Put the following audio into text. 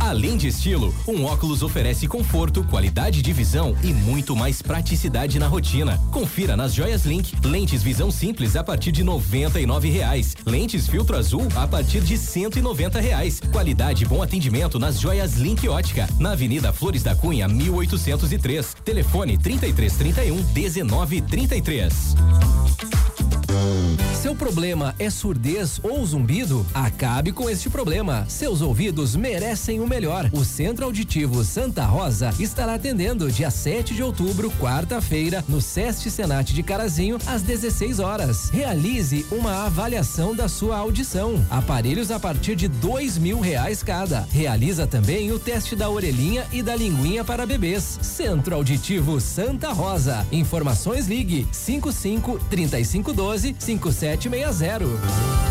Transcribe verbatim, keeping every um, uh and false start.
Além de estilo, um óculos oferece conforto, qualidade de visão e muito mais praticidade na rotina. Confira nas Joias Link, lentes visão simples a partir de noventa e nove reais, lentes filtro azul a partir de cento e noventa reais. Qualidade e bom atendimento nas Joias Link Ótica, na Avenida Flores da Cunha, mil oitocentos e três. Telefone trinta e três, trinta e um, dezenove, trinta e três. Seu problema é surdez ou zumbido? Acabe com este problema. Seus ouvidos merecem o melhor. O Centro Auditivo Santa Rosa estará atendendo dia sete de outubro, quarta-feira, no Sesc Senat de Carazinho, às dezesseis horas. Realize uma avaliação da sua audição. Aparelhos a partir de dois mil reais cada. Realiza também o teste da orelhinha e da linguinha para bebês. Centro Auditivo Santa Rosa. Informações ligue cinco cinco, trinta e cinco doze, cinco sete seis zero.